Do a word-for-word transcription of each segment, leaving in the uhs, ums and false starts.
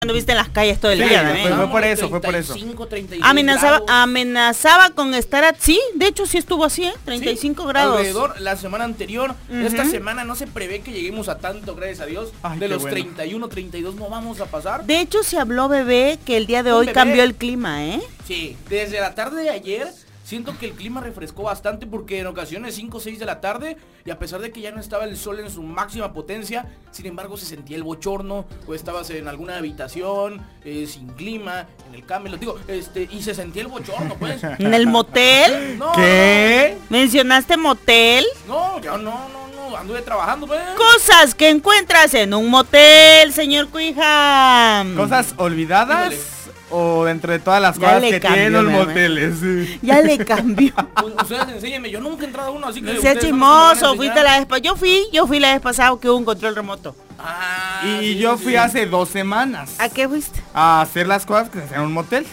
Anduviste en las calles todo el Sí, día fue, también. fue por eso, fue por eso. treinta y cinco, treinta y seis Amenazaba, grados. amenazaba con estar a... Sí, de hecho sí estuvo así, ¿eh? treinta y cinco Sí, grados. alrededor la semana anterior. Ujú. Esta semana no se prevé que lleguemos a tanto, gracias a Dios. Ay, de qué los bueno. treinta y uno, treinta y dos no vamos a pasar. De hecho se habló, bebé, que el día de Un hoy bebé. cambió el clima, ¿eh? Sí, desde la tarde de ayer siento que el clima refrescó bastante porque en ocasiones cinco o seis de la tarde y a pesar de que ya no estaba el sol en su máxima potencia, sin embargo se sentía el bochorno o estabas en alguna habitación eh, sin clima, en el cambio, digo, este, y se sentía el bochorno, pues. ¿En el motel? No, ¿Qué? ¿Mencionaste motel? No, yo no, no, no, anduve trabajando, pues. Cosas que encuentras en un motel, señor Cuija. ¿Cosas olvidadas? Híjole. O dentro de todas las Ya cosas le que cambió, tienen los bebé. moteles. Sí. Ya le cambió. Pues, ustedes enséñenme, yo nunca he entrado a uno, así que Sea ustedes son los que me van chismoso, a fuiste enseñar. la vez pa- Yo fui, yo fui la vez pasada que hubo un control remoto. Ah, Y sí, yo sí, fui sí. hace dos semanas ¿A qué fuiste? a hacer las cosas que se hacen en un motel.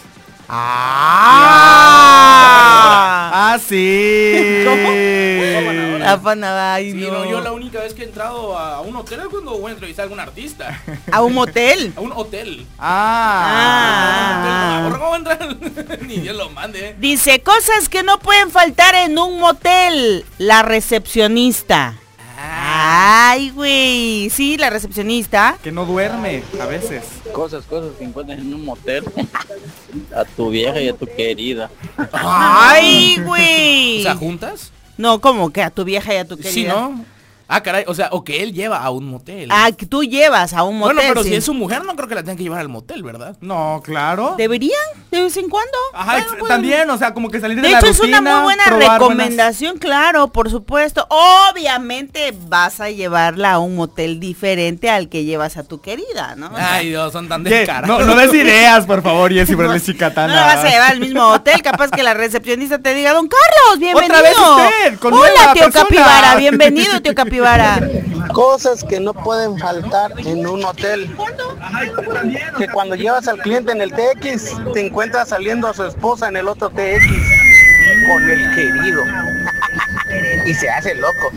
¡Ah! Ah, sí. ¿Cómo? Afanadora. Afanada, ay, Sí, no. no, yo la única vez que he entrado a un hotel es cuando voy a entrevistar a algún artista. ¿A un motel? A un hotel. Ah. A un hotel, no, ¿cómo entrar? Ni Dios lo mande. Dice, cosas que no pueden faltar en un motel. La recepcionista. Ay, güey. Sí, la recepcionista. Que no duerme a veces. Cosas, cosas que encuentras en un motel. A tu vieja y a tu querida. Ay, O güey. sea, ¿juntas? No, como que a tu vieja y a tu querida. Sí, ¿no? Ah, caray, o sea, o que él lleva a un motel. Ah, que tú llevas a un motel. bueno, pero sí. si es su mujer, no creo que la tengan que llevar al motel, ¿verdad? No, claro. ¿Deberían? ¿De vez en cuando? Ajá, Bueno, ex- pues, también, o sea, como que salir de, De la hecho, es rutina, una muy buena probar recomendación, claro, por supuesto. Obviamente vas a llevarla a un motel diferente al que llevas a tu querida, ¿no? O sea, Ay, Dios, son tan buenas- Ye- descarados. No, no des ideas, por favor, Jessy, por el chicatana. no la vas a llevar al mismo hotel, capaz que la recepcionista te diga, don Carlos, bienvenido. Otra vez usted, con Hola, nueva tío persona. Capibara, bienvenido, tío Capibara. Cosas que no pueden faltar en un hotel. Que cuando llevas al cliente en el T X, te encuentras saliendo a su esposa en el otro T X con el querido. Y se hace loco.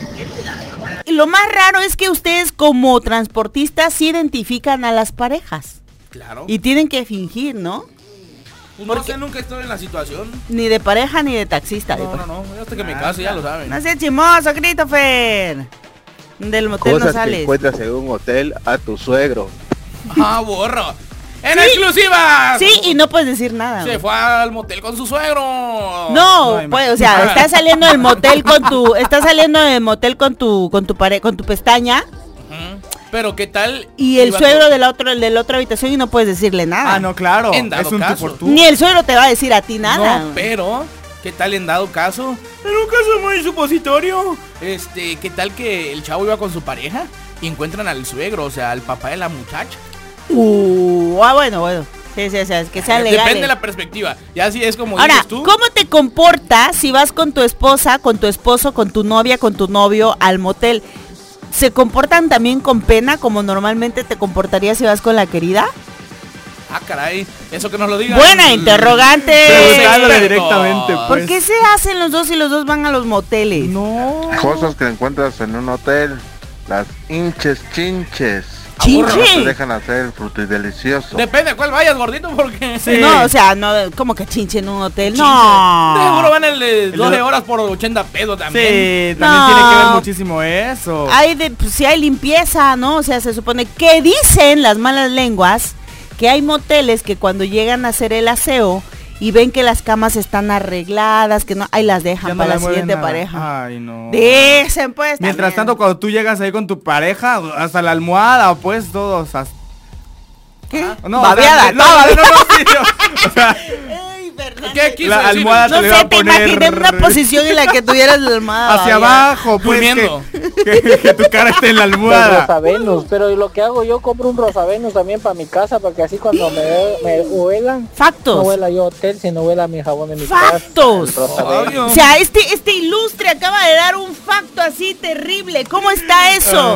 Y lo más raro es que ustedes como transportistas sí identifican a las parejas. Claro. Y tienen que fingir, ¿no? Pues no sé, nunca estoy en la situación. Ni de pareja ni de taxista. No, digo. no, no, yo hasta que me case, ya lo saben. No seas chimoso, Christopher. Del motel Cosas no que sales. encuentras en un hotel a tu suegro. Ah, borro. ¡En Sí. exclusiva! Sí, y no puedes decir nada. Se güey. fue al motel con su suegro. No, No, pues, o sea, estás saliendo del motel con tu, estás saliendo del motel con tu, con tu pare, con tu pestaña Ujú. Pero qué tal. y el iba suegro con- de la otra, el de la otra habitación y no puedes decirle nada. Ah, no, claro. En dado Es un tú caso. por tú. Ni el suegro te va a decir a ti nada. No, pero ¿qué tal en dado caso? En un caso muy supositorio. Este, ¿qué tal que el chavo iba con su pareja y encuentran al suegro, o sea, al papá de la muchacha? Uh, ah, bueno, bueno. Sí, sí, sí, es que sean Depende legales. de la perspectiva. Ya si es como Ahora, dices tú. ¿cómo te comportas si vas con tu esposa, con tu esposo, con tu novia, con tu novio al motel? ¿Se comportan también con pena como normalmente te comportarías si vas con la querida? Ah, caray, eso que nos lo digan. Buena interrogante. Preguntándole expertos. directamente, ¿Por pues. qué se hacen los dos y los dos van a los moteles? No. Cosas que encuentras en un hotel. Las hinches chinches. Chinche. No te dejan hacer fruto y delicioso. Depende de cuál vayas, gordito, porque... Sí. No, o sea, no, como que chinche en un hotel. Chinche. No. De seguro van el de El doce de- horas por ochenta pesos también. Sí, también No. tiene que ver muchísimo eso. Hay de, pues, si hay limpieza, ¿no? O sea, se supone que dicen las malas lenguas que hay moteles que cuando llegan a hacer el aseo y ven que las camas están arregladas, que no, ahí las Ya dejan no para le la mueven siguiente nada. pareja. Ay, no. Dicen pues. Mientras también. tanto, cuando tú llegas ahí con tu pareja, hasta la almohada, pues todos. hasta- ¿Qué? No, Babeada, o sea, no, todo. no, no, sí, o sea, Ay, Fernando. ¿Qué quiso La decir? almohada No te le va sé, a te poner imaginé en una posición en la que tuvieras la almohada hacia babeada. abajo, pues Durmiendo. que, que, que tu cara esté en la Los almohada. rosavenus, pero lo que hago yo compro un rosavenus también para mi casa para que así cuando me, me huelan, no Factos. huela yo hotel, sino huela mi jabón de mi casa. Factos. El rosavenus. Obvio. O sea, este, este ilustre acaba de dar un facto así terrible. ¿Cómo está eso?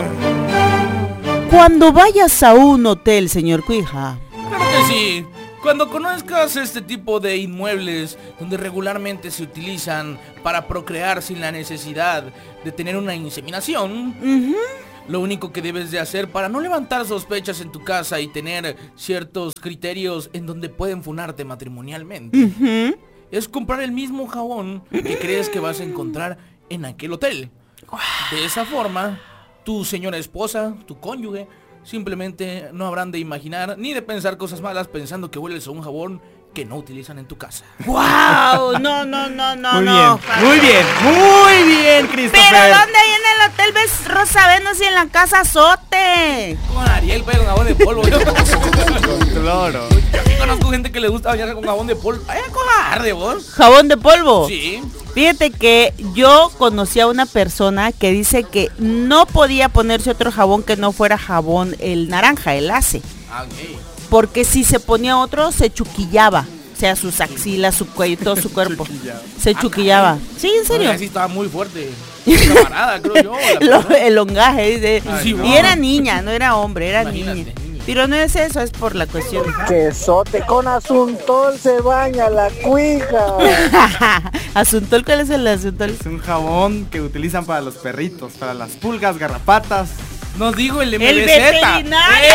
Cuando vayas a un hotel, señor Cuija, Claro que sí. Cuando conozcas este tipo de inmuebles donde regularmente se utilizan para procrear sin la necesidad de tener una inseminación, ujú, Lo único que debes de hacer para no levantar sospechas en tu casa y tener ciertos criterios en donde pueden funarte matrimonialmente, Uh-huh. es comprar el mismo jabón que crees que vas a encontrar en aquel hotel. De esa forma, tu señora esposa, tu cónyuge, simplemente no habrán de imaginar ni de pensar cosas malas pensando que hueles a un jabón que no utilizan en tu casa. ¡Wow! No, no, no, no, Muy no. bien, muy bien, muy bien, Christopher. Pero ¿dónde ahí en el hotel ves Rosa Venus y en la casa Sote? Con Ariel, güey, con jabón de polvo. Yo Con cloro. sí conozco gente que le gusta bañarse con jabón de polvo. Ay, cobarde, vos. ¿Jabón de polvo? Sí. Fíjate que yo conocí a una persona que dice que no podía ponerse otro jabón que no fuera jabón el naranja, el Ace. Ah, ok. Porque si se ponía otro se chuquillaba. O sea, sus axilas, su cuello, todo su cuerpo. Chuquillaba. Se chuquillaba. Sí, en serio. Ay, sí estaba muy fuerte. Camarada, creo yo. la Lo- persona. el longaje, dice. Ay, sí, Y no. era niña, no era hombre, era Imagínate, niña. niña. Pero no es eso, es por la cuestión. Que Sote con Asuntol se baña la cuija. Asuntol, ¿cuál es el Asuntol? Es un jabón que utilizan para los perritos, para las pulgas, garrapatas. Nos dijo el M ¡El B Z. veterinario!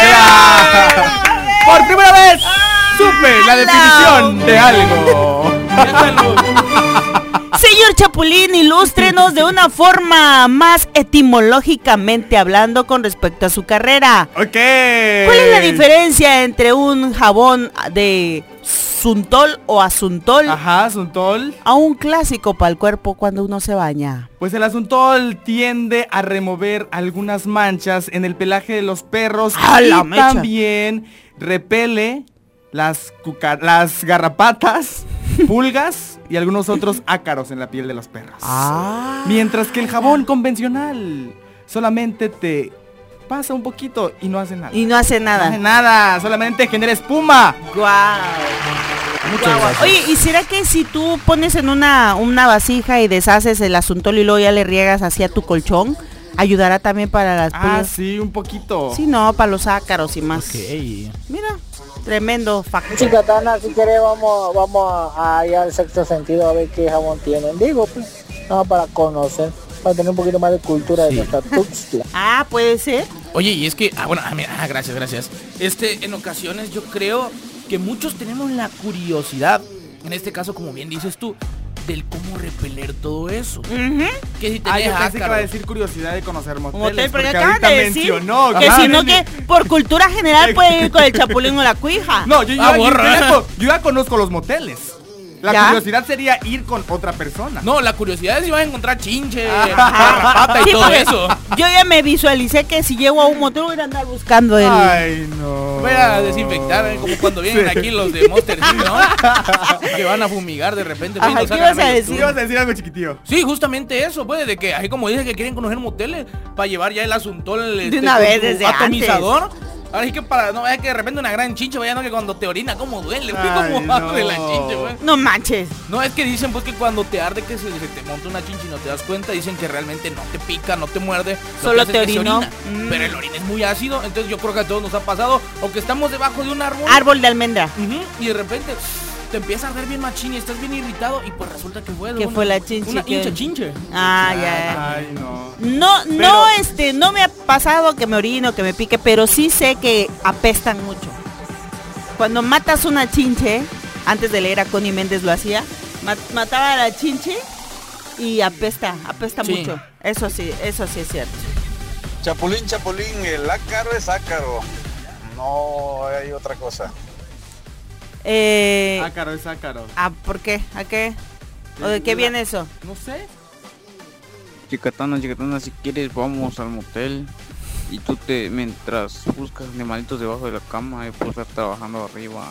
Por primera vez ¡Ah! supe la definición de algo. Déjalo. Señor Chapulín, ilústrenos de una forma más etimológicamente hablando con respecto a su carrera. Ok. ¿Cuál es la diferencia entre un jabón de Suntol o Asuntol Ajá, Asuntol. a un clásico para el cuerpo cuando uno se baña? Pues el Asuntol tiende a remover algunas manchas en el pelaje de los perros ¡Ah, y la mecha! también repele las, cuca- las garrapatas, pulgas y algunos otros ácaros en la piel de los perros. Ah. Mientras que el jabón convencional solamente te pasa un poquito y no hace nada. Y no hace No hace nada. nada, solamente genera espuma. Guau. Muchas Guau, guau. gracias. Oye, ¿y será que si tú pones en una, una vasija y deshaces el Asuntol y luego ya le riegas hacia tu colchón, ayudará también para las Ah, pulgas? sí, un poquito. Sí, no, para los ácaros y más. Ok. Mira, tremendo factor. Chicatana, si querés vamos, vamos a, a ir al sexto sentido a ver qué jabón tienen. Digo, pues, no, para conocer, para tener un poquito más de cultura de nuestra Tuxtla. Ah, puede ser. Oye, y es que, ah, bueno, ah, mira, ah, gracias, gracias. Este, en ocasiones yo creo que muchos tenemos la curiosidad, en este caso, como bien dices tú, del cómo repeler todo eso. Ujú. Que si Ah, tenés yo pensé que iba a ácaros. decir curiosidad de conocer moteles. Un hotel, pero ya porque acaban ahorita de decir mencionó que ajá, si no sí, que por cultura general puede ir con el Chapulín o la Cuija. No, yo, yo- Ah, yo- borra. yo ya, co- yo ya conozco los moteles. La ¿Ya? curiosidad sería ir con otra persona. No, la curiosidad es si vas a encontrar chinche, Ajá. garrapata y Sí, todo porque eso. Yo ya me visualicé que si llego a un motel voy a andar buscando el... Ay, no. Voy a desinfectar, ¿eh? Como cuando vienen Sí. aquí los de Monster Inc, ¿no? Que van a fumigar de repente. Ajá, pues, y lo ¿qué sacan ibas a medio decir? ¿Sí ibas a decir algo chiquitillo? Sí, justamente eso, pues, de que, así como dicen que quieren conocer moteles, para llevar ya el Asuntol este, una con vez, su desde atomizador. Ahora sí que para, no, es que de repente una gran chinche, vaya, no, que cuando te orina, cómo duele, güey, Ay, cómo arde no. la chinche, güey. No manches. No, es que dicen, pues, que cuando te arde, que se, se te monta una chinche y no te das cuenta, dicen que realmente no te pica, no te muerde. lo Solo que hace te es que se orinó. orina. Mm. Pero el orina es muy ácido, entonces yo creo que a todos nos ha pasado, o que estamos debajo de un árbol. Árbol de almendra. Ujú, y de repente te empieza a arder bien machín y estás bien irritado y pues resulta que fue Que una- fue la chinche una que- hincha chinche. Ah, ya. Ay, no. No, no, Pero- este, no me ha pasado que me orino, que me pique, pero sí sé que apestan mucho. Cuando matas una chinche, antes de leer a Connie Méndez lo hacía, ma- mataba a la chinche y apesta, apesta Sí. mucho. Eso sí, eso sí es cierto. Chapulín, chapulín, el ácaro es ácaro. No hay otra cosa. Eh, Ácaro es ácaro. ah, ¿por qué? ¿A qué? ¿O de qué viene eso? No sé. Chicatana, chicatana, si quieres vamos al motel y tú te, mientras buscas animalitos debajo de la cama y puedo estar trabajando arriba.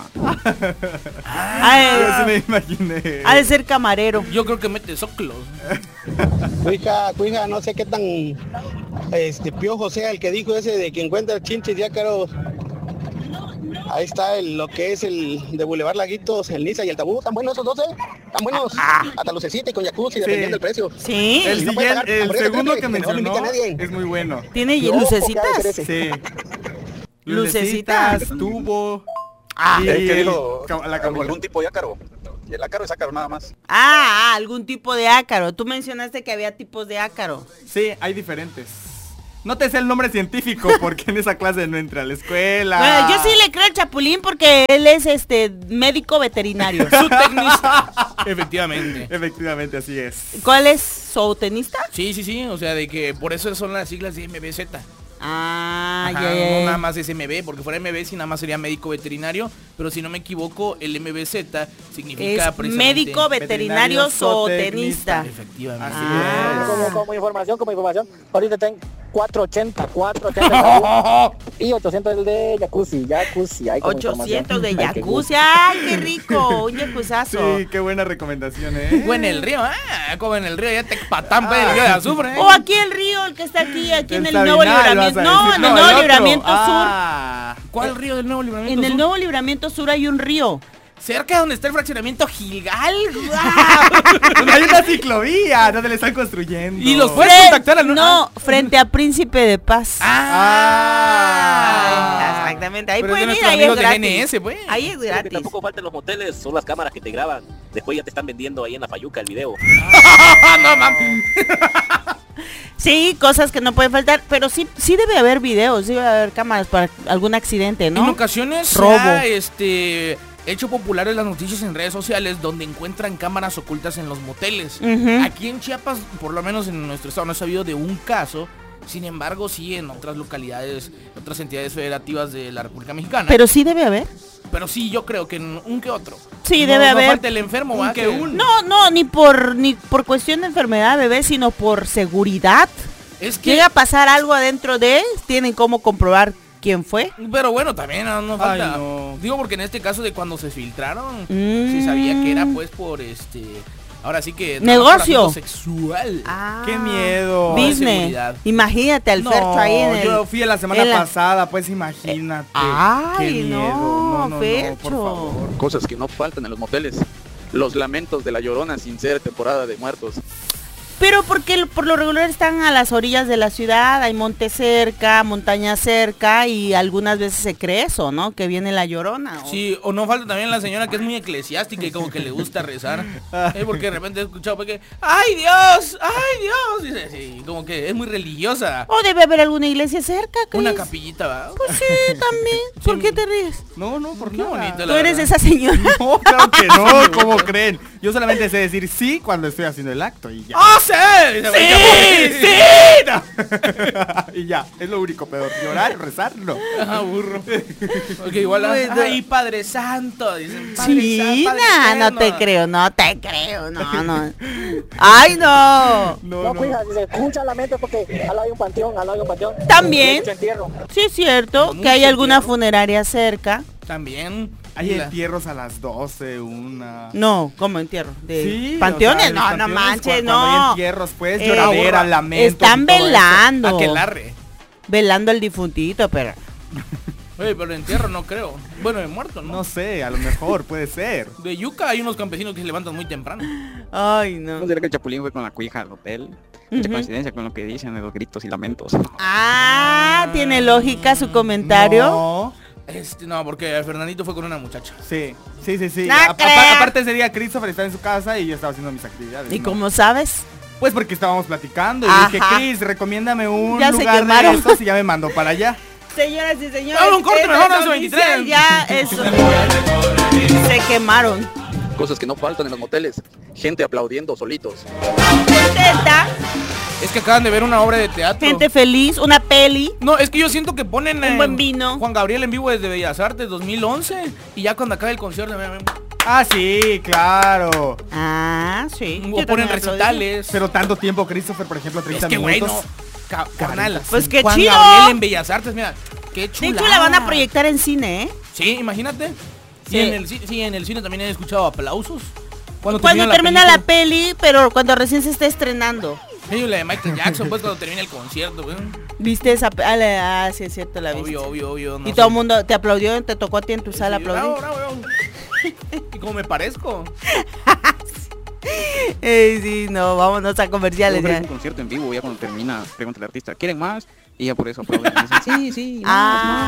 Yo sí Ah, me imaginé. ha de ser camarero. Yo creo que mete soclos. Cuija, cuija, no sé qué tan este piojo sea el que dijo ese de que encuentra chinches y ácaros. Ahí está el, lo que es el de Boulevard Laguitos, el Niza y el Tabú. ¿Tan buenos esos dos, eh? Tan buenos. Hasta lucecita y con jacuzzi, dependiendo del precio. Sí, El, Y no puede siguiente, pagar el hamburguesa, segundo espérate, que que no me mencionó invite a nadie. es muy bueno. tiene No, lucecitas. porque ha de ser ese. Sí. Lucecitas. Lucecitas, tubo. Ah, y Es que el- dijo ca- la camisa. algún tipo de ácaro. Y el ácaro es ácaro nada más. Ah, ah, algún tipo de ácaro. Tú mencionaste que había tipos de ácaro. Sí, hay diferentes. No te sé el nombre científico porque en esa clase no entra a la escuela. Bueno, yo sí le creo al Chapulín porque él es este médico veterinario. Zootecnista. Efectivamente. Efectivamente, así es. ¿Cuál es? ¿Zootenista? Sí, sí, sí, o sea, de que por eso son las siglas de M B Z. Ah, Ajá, ya, no ya. nada más es M B, porque fuera M B sí nada más sería médico veterinario, pero si no me equivoco, el M B Z significa Es precisamente médico veterinario veterinario zootenista. zootenista. Efectivamente. Así Ah. es. Como, como información, como información, ahorita tengo cuatrocientos ochenta, cuatrocientos ochenta y ochocientos el de jacuzzi, jacuzzi. Ahí como ochocientos de información. Ay, qué jacuzzi. ¡Ay, qué rico! Un jacuzzazo. Sí, qué buena recomendación, ¿eh? O en el río, ah, como en el río, ya te patán, el río de azufre. ¿eh? O aquí el río, el que está aquí, aquí en El el nuevo Sabinal, libramiento. vas a No, decir. en el No, nuevo el otro. libramiento Ah. ¿Cuál río del nuevo sur. libramiento En el sur? nuevo libramiento sur hay un río. Cerca de donde está el fraccionamiento Gilgal. Donde hay una ciclovía, donde le están construyendo. Y los puedes Fren- contactar al No, frente a Príncipe de Paz. Ah, exactamente. Ahí Pero es de pueden ir, nuestros ahí es amigos de gratis. G N S, pues. Ahí es Lo que gratis. tampoco falta en los moteles son las cámaras que te graban. Después ya te están vendiendo ahí en la Fayuca el video. No, mames. Sí, cosas que no pueden faltar, pero sí sí debe haber videos, sí debe haber cámaras para algún accidente, ¿no? En ocasiones Robo. se ha, este, hecho populares las noticias en redes sociales donde encuentran cámaras ocultas en los moteles. Ujú. Aquí en Chiapas, por lo menos en nuestro estado, no he sabido de un caso. Sin embargo, sí en otras localidades, otras entidades federativas de la República Mexicana. Pero sí debe haber. Pero sí, yo creo que en un que otro. Sí, No- debe no haber. falta el enfermo, Un ¿va? que un. No, no, ni por ni por cuestión de enfermedad, bebé, sino por seguridad. Es que... Llega a pasar algo adentro de él, tienen cómo comprobar quién fue. Pero bueno, también no, no Ay, falta. no. Digo porque en este caso de cuando se filtraron, Mm. se sabía que era pues por este... Ahora sí que... Negocio. por asunto sexual. Ah, Qué miedo. Vi- Business. seguridad. Imagínate al No, Fercho ahí en el... yo fui la semana en la- pasada, pues imagínate. Ay, Qué miedo. no, no, no, no, Fercho. por favor. Cosas que no faltan en los moteles. Los lamentos de la Llorona sin ser temporada de muertos. Pero porque el- por lo regular están a las orillas de la ciudad, hay monte cerca, montaña cerca y algunas veces se cree eso, ¿no? Que viene la Llorona. o- Sí, o no falta también la señora que es muy eclesiástica y como que le gusta rezar. Eh, porque de repente he escuchado porque, ¡ay Dios! ¡Ay Dios! Dice, sí, como que es muy religiosa. O debe haber alguna iglesia cerca, Una Cris. capillita, ¿va? Pues sí, también. ¿Por Sí. qué te ríes? No, no, por Qué nada. bonito, Tú la eres verdad. esa señora. No, claro que no, ¿cómo creen? Yo solamente sé decir sí cuando estoy haciendo el acto y ya. ¡Ah, sí! Dice, ¡Sí! ¡Sí! No. Y ya, es lo único, pero llorar, rezar, no. Ajá, burro. Porque igual, Bueno. ¡ay, Padre Santo! Dicen, Padre Sí, Sa- Padre nah, no te Eterno. creo, no te creo, no, no. ¡Ay, no! No, No, no. cuida, si se escucha la mente porque al lado hay un panteón, al lado hay un panteón. También. Mucho entierro. Sí es cierto Con que hay mucho alguna entierro. funeraria cerca. También. Hay la- entierros a las doce, una... No, como entierro. De Sí, panteones, o sea, no, los no panteones, manches, cuando hay no. entierros, pues, Eh, lloradera, burra. lamentos Están y todo eso. velando. Aquelarre. Velando al difuntito, pero. Oye, pero entierro no creo. Bueno, de muerto, ¿no? No sé, a lo mejor, puede ser. De yuca hay unos campesinos que se levantan muy temprano. Ay, no. ¿No será que el Chapulín fue con la cuija al hotel? Mucha Ujú. coincidencia con lo que dicen de los gritos y lamentos. Ah, tiene lógica su comentario. No. Este, no, porque Fernandito fue con una muchacha. Sí, sí, sí, sí. No A- apa- creo. aparte ese día Christopher estaba en su casa y yo estaba haciendo mis actividades. ¿Y ¿no? cómo sabes? Pues porque estábamos platicando y Ajá. dije, Chris, recomiéndame un Ya se lugar de quemaron. estos y ya me mandó para allá. Señoras y señores, Dale un corte esto mejor, es once oficial, veintitrés. ya eso. Se quemaron. Cosas que no faltan en los moteles. Gente aplaudiendo solitos. Contenta, Es que acaban de ver una obra de teatro. gente feliz, una peli. No, es que yo siento que ponen Un eh, buen vino. Juan Gabriel en vivo desde Bellas Artes dos mil once y ya cuando acabe el concierto me- me- Ah, sí, claro. Ah, sí. o Yo ponen también aplaudí. recitales. Pero tanto tiempo, Christopher, por ejemplo, es treinta que güey, no. minutos. Ca- carnal. Pues qué Juan chido. Gabriel en Bellas Artes, mira, qué De chula. hecho, la van a proyectar en cine, ¿eh? Sí, imagínate. Sí. Y en el, ci- sí, en el cine también he escuchado aplausos. Cuando, Cuando termina termina la película. peli, pero cuando recién se está estrenando. Sí, la de Michael Jackson, pues cuando termina el concierto, pues. ¿Viste esa pe- ah, la- ah, sí, es cierto, la viste. Obvio, obvio, obvio. no Y sé. todo el mundo te aplaudió, te tocó a ti en tu sala Sí, aplaudir. bravo, bravo, bravo. ¿Y cómo me parezco? Eh, sí, no, vámonos a comerciales Siempre ya. hay un concierto en vivo, ya cuando termina, pregunta el artista, ¿quieren más? Y ya por eso aplauden. Y dicen, sí, sí, más, Ah. más.